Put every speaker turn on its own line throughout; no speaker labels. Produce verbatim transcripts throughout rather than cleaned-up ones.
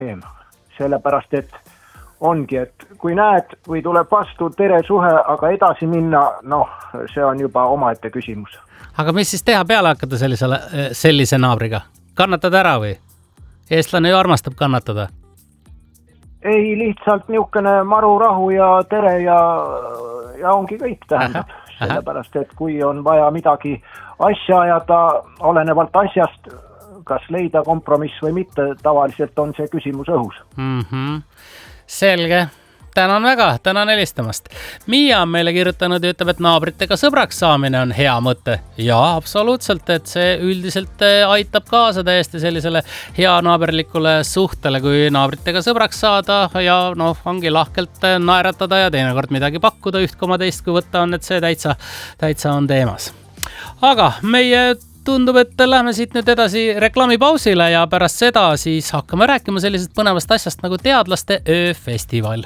sellepärast, et ongi, et kui näed või tuleb vastu tere suhe, aga edasi minna, noh, see on juba omaette küsimus.
Aga mis siis teha peale hakata sellisele, sellise naabriga? Kannatada ära või? Eestlane ju armastab kannatada.
Ei, lihtsalt niisugune maru rahu ja tere ja, ja ongi kõik tähendab. Aha, aha. Sellepärast, et kui on vaja midagi asja ajada, olenevalt asjast, kas leida kompromiss või mitte, tavaliselt on see küsimus õhus.
Mm-hmm. Selge. Tänan väga, tänan helistamast. Miia on meile kirjutanud ja ütleb, et naabritega sõbraks saamine on hea mõte. Ja absoluutselt, et see üldiselt aitab kaasa täiesti sellisele hea naaberlikule suhtele, kui naabritega sõbraks saada ja noh, ongi lahkelt naeratada ja teinekord midagi pakkuda üht koma teist, kui võtta on, et see täitsa, täitsa on teemas. Aga meie tundub, et lähme siit nüüd edasi reklaamipausile ja pärast seda siis hakkame rääkima sellisest põnevast asjast nagu teadlaste ööfestival.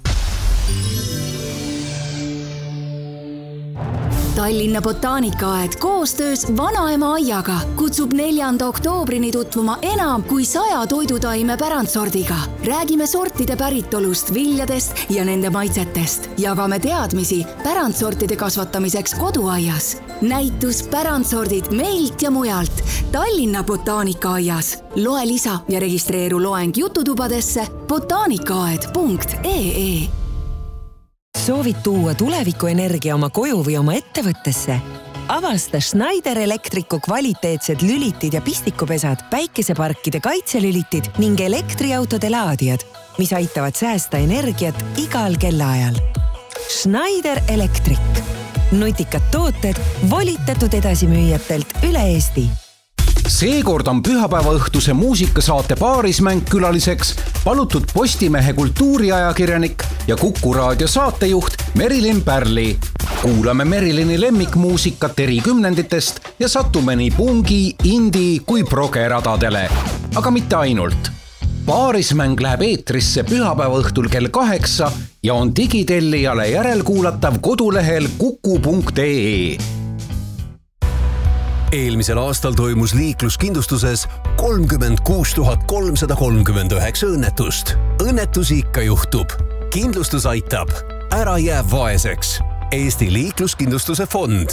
Tallinna botaanikaaed koostöös Vanaema aiaga kutsub neljanda oktoobrini tutvuma enam kui saja toidutaime pärandsordiga. Räägime sortide päritolust, viljadest ja nende maitsetest. Jagame teadmisi pärandsortide kasvatamiseks koduaias. Näitus pärandsordid meilt ja mujalt Tallinna botaanikaaias. Loe lisa ja registreeru loeng jututubadesse botaanikaaed punkt ee.
Soovid tuua tulevikuenergia oma koju või oma ettevõttesse? Avasta Schneider Electricu kvaliteetsed lülitid ja pistikupesad, päikeseparkide kaitselülitid ning elektriautode laadijad, mis aitavad säästa energiat igal kellaajal. Schneider Electric. Nutikad tooted volitatud edasimüüjatelt üle Eesti.
Seekord on pühapäeva õhtuse muusikasaate Paarismäng külaliseks palutud Postimehe kultuuriajakirjanik ja Kuku raadio saatejuht Merilin Pärli. Kuulame Merilini lemmikmuusikat eri kümnenditest ja satume nii pungi, indi kui progeradadele. Aga mitte ainult. Paarismäng läheb eetrisse pühapäeva õhtul kell kaheksa ja on digitellijale järelkuulatav kodulehel kuku punkt ee.
Eelmisel aastal toimus liikluskindlustuses kolmkümmend kuus tuhat kolmsada kolmkümmend üheksa õnnetust. Õnnetusi ikka juhtub. Kindlustus aitab. Ära jää vaeseks. Eesti liikluskindlustuse fond.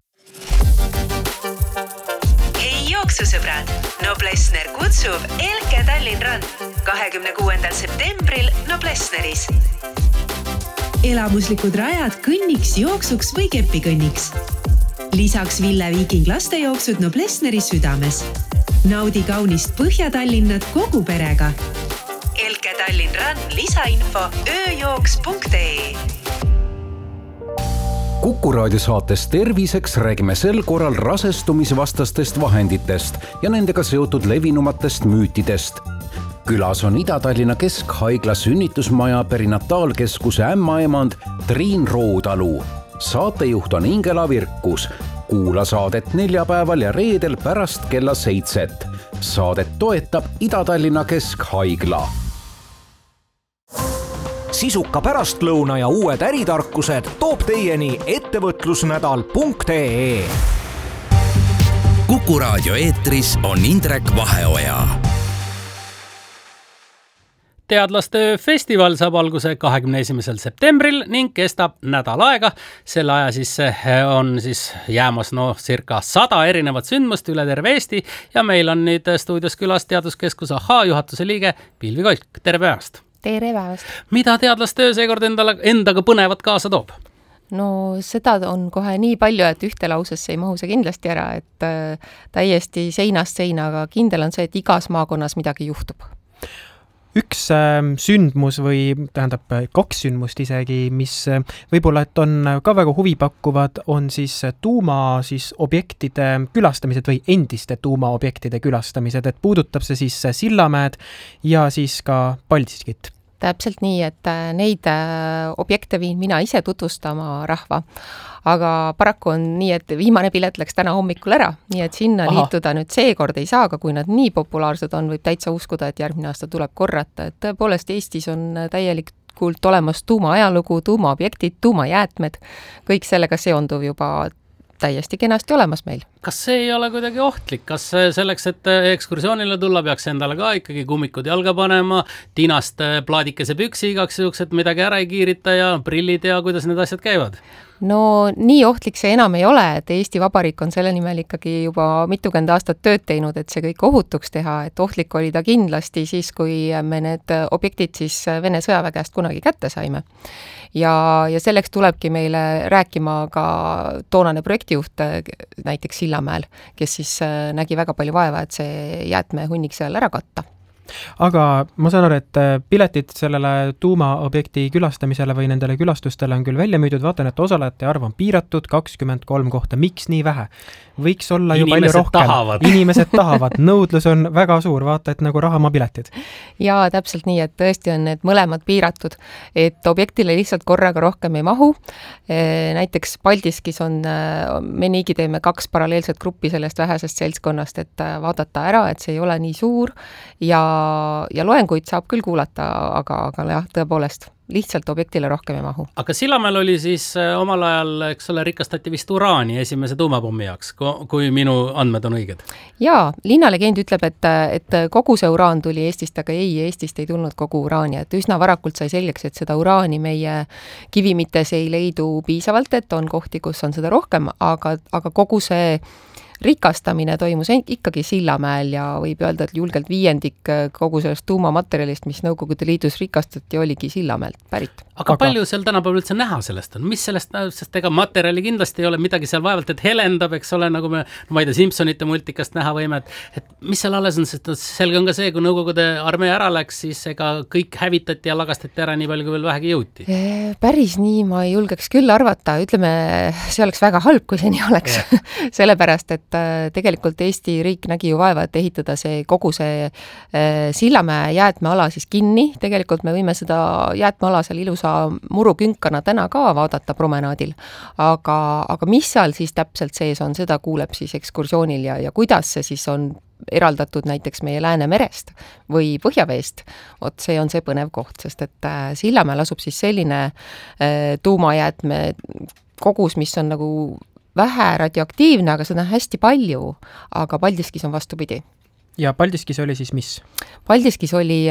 Hei jooksusõbrad! Noblessner kutsub Elke Tallinn Run kahekümne kuuendal septembril Noblessneris. Elamuslikud rajad kõnniks, jooksuks või kepikõnniks. Lisaks Ville Viiking lastejooksud Noblessneri südames. Naudi kaunist Põhja-Tallinnat kogu perega. Elke Tallinn Run lisainfo ööjooks punkt ee.
Kuku raadio saates Terviseks räägime sel korral rasestumisvastastest vahenditest ja nendega seotud levinumatest müütidest. Külas on Ida-Tallinna Keskhaigla sünnitusmaja perinataalkeskuse ämmaemand Triin Roodalu. Saatejuht on Ingela Virkus. Kuula saadet neljapäeval ja reedel pärast kella seitset. Saadet toetab Ida-Tallinna Keskhaigla.
Sisuka pärastlõuna ja uued äritarkused toob teieni ettevõtlusnädal punkt ee.
Kuku raadio eetris on Indrek Vaheoja.
Teadlaste festival saab alguse kahekümne esimesel septembril ning kestab nädal aega. Selle aja siis on siis jäämas no circa sada erinevat sündmust üle terve Eesti ja meil on nüüd stuudios külas Teaduskeskuse A H A juhatuse liige Pilvi Kolk. Tere päevast!
Tere päevast!
Mida teadlaste seekord endale, endaga põnevat kaasa toob?
No seda on kohe nii palju, et ühte lausesse ei mahu see kindlasti ära, et täiesti seinast seina, aga kindel on see, et igas maakonnas midagi juhtub.
Üks äh, sündmus või tähendab kaks sündmust isegi, mis äh, võib-olla et on ka väga huvipakkuvad, on siis tuuma siis objektide külastamised või endiste tuumaobjektide külastamised, et puudutab see siis Sillamäed ja siis ka Paldiskit.
Täpselt nii, et neid objekte viin mina ise tutvustama rahva, aga paraku on nii, et viimane pilet läks täna hommikul ära, nii et sinna Aha. liituda nüüd seekord ei saa, aga kui nad nii populaarsed on, võib täitsa uskuda, et järgmine aasta tuleb korrata, et tõepoolest Eestis on täielikult olemas tuuma ajalugu, tuumaobjektid, tuumajäätmed, kõik sellega seonduv juba täiesti kenasti olemas meil.
Kas see ei ole kuidagi ohtlik? Kas selleks, et ekskursioonile tulla, peaks endale ka ikkagi kummikud jalga panema, tinast plaadikese püksi igaks juhuks, et midagi ära ei kiirita ja prillid ja kuidas need asjad käivad?
No nii ohtlik see enam ei ole, et Eesti Vabariik on selle nimel ikkagi juba mitukümmend aastat tööd teinud, et see kõik ohutuks teha, et ohtlik oli ta kindlasti siis, kui me need objektid siis Vene sõjavägest kunagi kätte saime. Ja, ja selleks tulebki meile rääkima ka toonane projektijuht näiteks Sillamäel, kes siis nägi väga palju vaeva, et see jäätmehunnik seal ära katta.
Aga ma saan aru, et piletid sellele tuumaobjekti külastamisele või nendele külastustele on küll välja müüdud, vaatan, et osalejate arv on piiratud, kakskümmend kolm kohta, miks nii vähe? Võiks olla ju
Inimesed
palju rohkem.
Tahavad.
Inimesed tahavad, nõudlus on väga suur, vaata, et nagu raha piletid.
Ja täpselt nii, et tõesti on need mõlemad piiratud, et objektile lihtsalt korraga rohkem ei mahu. Näiteks Paldiskis on, me niigi teeme kaks paralleelset gruppi sellest vähesest seltskonnast, et vaadata ära, et see ei ole nii suur ja ja loenguid saab küll kuulata, aga, aga jah, tõepoolest, lihtsalt objektile rohkem ei mahu.
Aga Sillamäel oli siis omal ajal, eks ole, rikastati vist uraani esimese tuumapommi jaoks, kui minu andmed on õiged.
Jaa, linnalegend ütleb, et, et kogu see uraan tuli Eestist, aga ei, Eestist ei tulnud kogu uraani, et üsna varakult sai selgeks, et seda uraani meie kivimites ei leidu piisavalt, et on kohti, kus on seda rohkem, aga, aga kogu see rikastamine toimus ikkagi Sillamäel ja võib öelda, et julgelt viiendik kogu sellest tuumamaterjalist, mis Nõukogude Liidus rikastati, oligi Sillamäelt pärit.
Aga, aga palju seal tänapäeval üldse näha sellest on? Mis sellest, sest ega materjali kindlasti ei ole midagi seal vaevalt, et helendab, eks ole, nagu me, no ma ei tea, Simpsonite multikast näha võime, et, et mis seal alles on, sest selge on ka see, kui Nõukogude armee ära läks, siis ega kõik hävitati ja lagastati ära nii palju, kui veel vähegi jõuti.
Päris nii ma ei julgeks küll arvata, ütleme, see oleks väga halb, kui see nii oleks. Sellepärast, et tegelikult Eesti riik nägi ju vaeva, et ehitada see kogu see Sillamäe jäätmeala siis kinni. Tegelikult me võime seda jäätmeala seal ilusa murukünkana täna ka vaadata promenaadil. Aga, aga mis seal siis täpselt sees on, seda kuuleb siis ekskursioonil ja, ja kuidas see siis on eraldatud näiteks meie Läänemerest või Põhjaveest, vot see on see põnev koht, sest et Sillamäel asub siis selline tuumajäätme kogus, mis on nagu vähe radioaktiivne, aga seda on hästi palju, aga Paldiskis on vastupidi.
Ja Paldiskis oli siis mis?
Paldiskis oli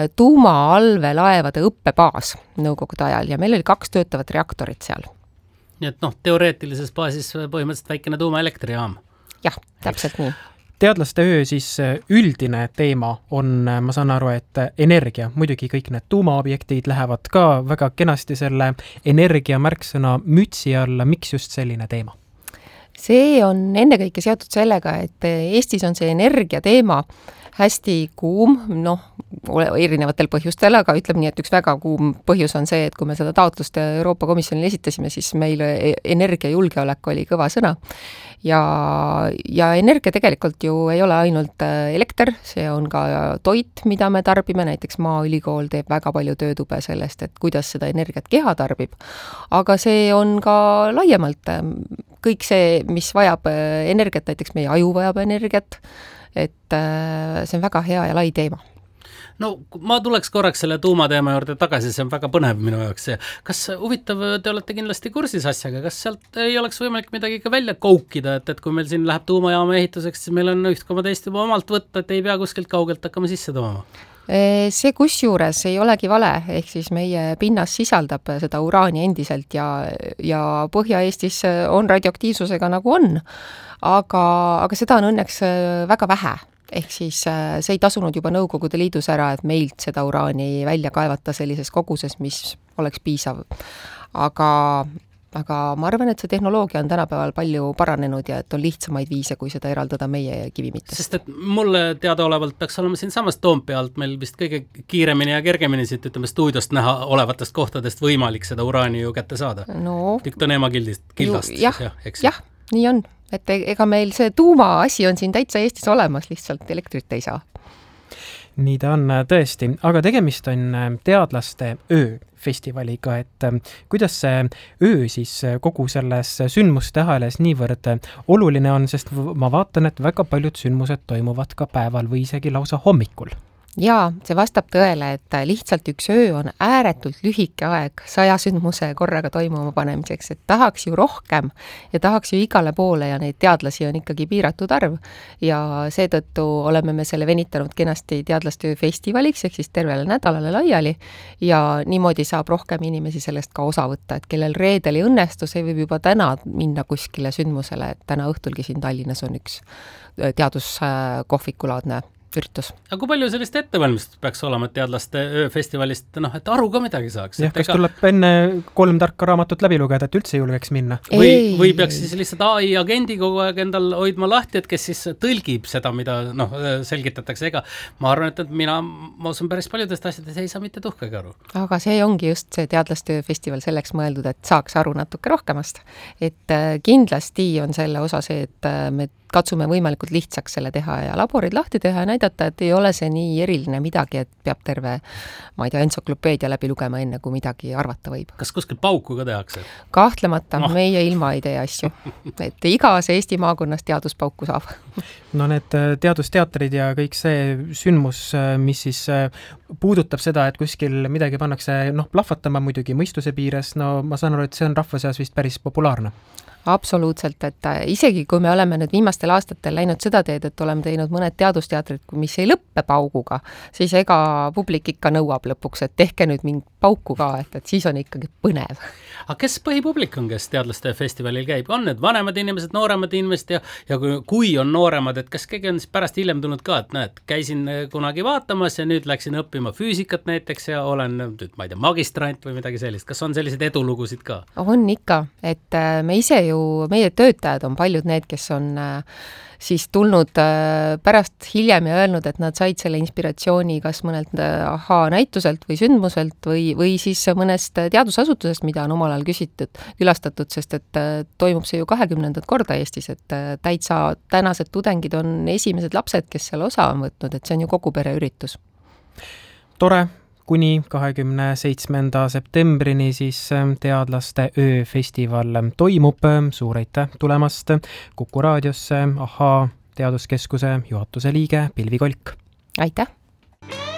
tuumaallvelaevade õppebaas Nõukogude ajal ja meil oli kaks töötavat reaktorit seal.
Nii et noh, teoreetilises baasis põhimõtteliselt väikene tuumaelektrijaam.
Jah, täpselt nii.
Teadlaste öö siis üldine teema on, ma saan aru, et energia. Muidugi kõik need tuumaobjektid lähevad ka väga kenasti selle energia märksõna mütsi alla. Miks just selline teema?
See on ennekõike seotud sellega, et Eestis on see energia teema hästi kuum, noh, erinevatel põhjustel, aga ütleb nii, et üks väga kuum põhjus on see, et kui me seda taotlust Euroopa Komisjonile esitasime, siis meil energiajulgeolek oli kõva sõna. Ja, ja energia tegelikult ju ei ole ainult elekter, see on ka toit, mida me tarbime, näiteks Maaülikool teeb väga palju töötube sellest, et kuidas seda energiat keha tarbib. Aga see on ka laiemalt kõik see, mis vajab energiat, näiteks meie aju vajab energiat, et see on väga hea ja lai teema.
No ma tuleks korraks selle tuumateema juurde tagasi, see on väga põnev minu jaoks. Kas huvitav, te olete kindlasti kursis asjaga, kas sealt ei oleks võimalik midagi ka välja koukida, et, et kui meil siin läheb tuumajaama ehituseks, siis meil on üht koma teist juba omalt võtta, et ei pea kuskilt kaugelt hakkama sisse tooma?
See kusjuures ei olegi vale, ehk siis meie pinnas sisaldab seda uraani endiselt ja, ja Põhja-Eestis on radioaktiivsusega nagu on, aga, aga seda on õnneks väga vähe. Ehk siis see ei tasunud juba Nõukogude Liidus ära, et meilt seda uraani välja kaevata sellises koguses, mis oleks piisav. Aga, aga ma arvan, et see tehnoloogia on tänapäeval palju paranenud ja et on lihtsamaid viise, kui seda eraldada meie kivimitest.
Sest et mulle teadaolevalt peaks olema siin samas Toompea alt meil vist kõige kiiremini ja kergemini siit, ütleme, stuudiost näha olevatest kohtadest võimalik seda uraani ju kätte saada.
No,
Diktoneema kildist, kildast.
Ju, jah, jah, jah, nii on. Et ega meil see tuuma asi on siin täitsa Eestis olemas, lihtsalt elektrit ei saa.
Nii ta on tõesti, aga tegemist on teadlaste öö festivaliga, et kuidas see öö siis kogu selles sündmuste aheles niivõrd oluline on, sest ma vaatan, et väga paljud sündmused toimuvad ka päeval või isegi lausa hommikul.
Jaa, see vastab tõele, et lihtsalt üks öö on ääretult lühike aeg saja sündmuse korraga toimuma panemiseks, et tahaks ju rohkem ja tahaks ju igale poole ja neid teadlasi on ikkagi piiratud arv ja seetõttu oleme me selle venitanud kenasti teadlastöö festivaliks ehk siis tervele nädalale laiali ja niimoodi saab rohkem inimesi sellest ka osa võtta, et kellel reedel ei õnnestu, see võib juba täna minna kuskile sündmusele, et täna õhtulgi siin Tallinnas on üks teaduskohvikulaadne üritus.
Aga kui palju sellist ettevalmistust peaks olema teadlaste ööfestivalist, noh, et aru ka midagi saaks?
Jah, kas ega... tuleb enne kolm tarka raamatut läbi lugeda, et üldse julgeks minna?
Või, või peaks siis lihtsalt A I agendi kogu aeg endal hoidma lahti, et kes siis tõlgib seda, mida noh, selgitatakse, ega ma arvan, et mina, ma usun päris paljudest asjadest ei saa mitte tuhkagi aru.
Aga see ongi just see teadlaste ööfestival selleks mõeldud, et saaks aru natuke rohkemast. Et kindlasti on selle osa see, et me katsume võimalikult lihtsaks selle teha ja laborid lahti teha ja näidata, et ei ole see nii eriline midagi, et peab terve, ma ei tea, entsüklopeedia läbi lugema enne, kui midagi arvata võib.
Kas kuskil pauku ka tehakse?
Kahtlemata, no. Meie ilma ei tee asju. Et igas Eesti maakonnas teaduspauku saab.
No need teadusteatrid ja kõik see sündmus, mis siis puudutab seda, et kuskil midagi pannakse, noh, plahvatama muidugi mõistuse piires, no ma saan aru, et see on rahva seas vist päris populaarne.
Absoluutselt, et isegi kui me oleme nüüd viimastel aastatel läinud seda teed, et oleme teinud mõned teadusteatrid, mis ei lõppe pauguga, siis ega publik ikka nõuab lõpuks, et tehke nüüd mingi pauku ka, et, et siis on ikkagi põnev.
Aga kes põhipublik on, kes teadlaste festivalil käib? On need vanemad inimesed, nooremad inimesed ja, ja kui, kui on nooremad, et kas keegi on siis pärast hiljem tulnud ka, et näed, käisin kunagi vaatamas ja nüüd läksin õppima füüsikat näiteks ja olen, ma ei tea, magistrant või midagi sellist. Kas on sellised edulugusid ka?
On ikka, et me ise ju meie töötajad on paljud need, kes on siis tulnud pärast hiljem ja öelnud, et nad said selle inspiratsiooni kas mõnelt ahaa näituselt või sündmuselt või, või siis mõnest teadusasutusest, mida on omal ajal küsitud, külastatud, sest et toimub see ju kahekümnendat korda Eestis, et täitsa tänased tudengid on esimesed lapsed, kes seal osa on võtnud, et see on ju kogu pere üritus.
Tore. Kuni kahekümne seitsmenda septembrini siis teadlaste ööfestival toimub. Suur aitäh tulemast Kuku raadiosse, Ahaa teaduskeskuse juhatuse liige Pilvi Kolk.
Aitäh!